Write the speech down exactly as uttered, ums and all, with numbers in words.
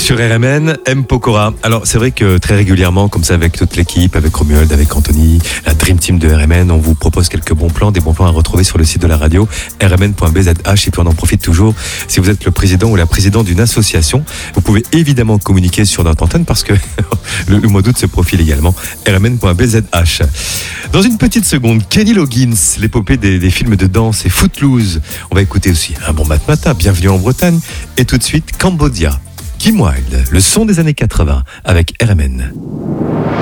Sur R M N, M. Pokora. Alors, c'est vrai que très régulièrement, comme ça, avec toute l'équipe, avec Romuald, avec Anthony, la Dream Team de R M N, on vous propose quelques bons plans, des bons plans à retrouver sur le site de la radio, r m n point b z h. Et puis, on en profite toujours. Si vous êtes le président ou la présidente d'une association, vous pouvez évidemment communiquer sur notre antenne parce que le, le mois d'août se profile également. r m n point b z h. Dans une petite seconde, Kenny Loggins, l'épopée des, des films de danse et Footloose. On va écouter aussi un bon matmata, bienvenue en Bretagne. Et tout de suite, Cambodia. Kim Wilde, le son des années quatre-vingts avec R M N.